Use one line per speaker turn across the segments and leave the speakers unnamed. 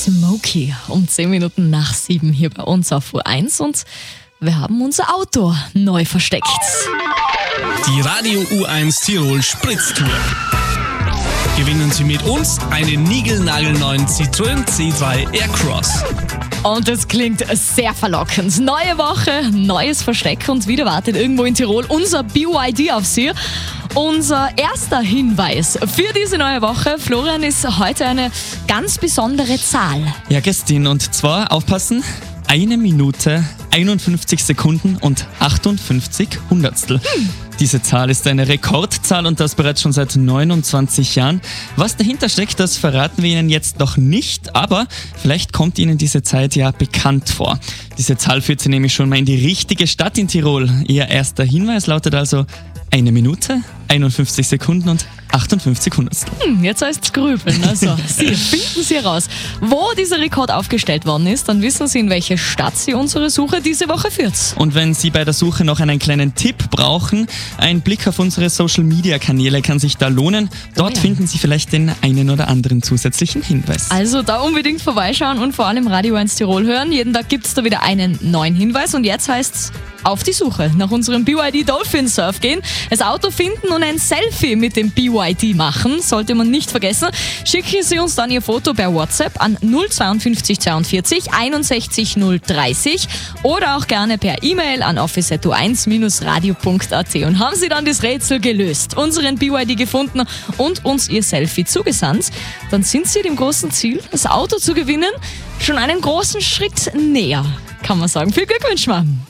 Smokey um 10 Minuten nach 7 hier bei uns auf U1 und wir haben unser Auto neu versteckt.
Die Radio U1 Tirol Spritztour. Gewinnen Sie mit uns einen niegelnagelneuen Citroën C2 Aircross.
Und es klingt sehr verlockend. Neue Woche, neues Versteck und wieder wartet irgendwo in Tirol unser BYD auf Sie. Unser erster Hinweis für diese neue Woche, Florian, ist heute eine ganz besondere Zahl.
Ja, Christine, und zwar aufpassen, 1 Minute, 51 Sekunden und 58 Hundertstel. Diese Zahl ist eine Rekordzahl und das bereits schon seit 29 Jahren. Was dahinter steckt, das verraten wir Ihnen jetzt noch nicht, aber vielleicht kommt Ihnen diese Zeit ja bekannt vor. Diese Zahl führt Sie nämlich schon mal in die richtige Stadt in Tirol. Ihr erster Hinweis lautet also 1 Minute, 51 Sekunden und 58 Hundertstel.
Jetzt heißt es grübeln. Also, Sie finden Sie heraus, wo dieser Rekord aufgestellt worden ist, dann wissen Sie, in welche Stadt Sie unsere Suche diese Woche führt.
Und wenn Sie bei der Suche noch einen kleinen Tipp brauchen, ein Blick auf unsere Social-Media-Kanäle kann sich da lohnen. Dort finden Sie vielleicht den einen oder anderen zusätzlichen Hinweis.
Also da unbedingt vorbeischauen und vor allem Radio 1 Tirol hören. Jeden Tag gibt es da wieder einen neuen Hinweis und jetzt heißt es auf die Suche nach unserem BYD Dolphin Surf gehen, das Auto finden und ein Selfie mit dem BYD machen, sollte man nicht vergessen. Schicken Sie uns dann Ihr Foto per WhatsApp an 052 42 61 030 oder auch gerne per E-Mail an office@u1-radio.at und haben Sie dann das Rätsel gelöst, unseren BYD gefunden und uns Ihr Selfie zugesandt, dann sind Sie dem großen Ziel, das Auto zu gewinnen, schon einen großen Schritt näher, kann man sagen. Viel Glückwunsch, Mann!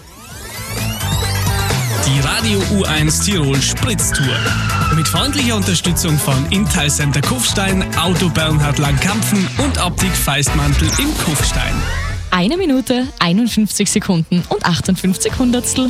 Die Radio U1 Tirol Spritztour. Mit freundlicher Unterstützung von Intal Center Kufstein, Auto Bernhard Langkampfen und Optik Feistmantel in Kufstein.
1 Minute, 51 Sekunden und 58 Hundertstel.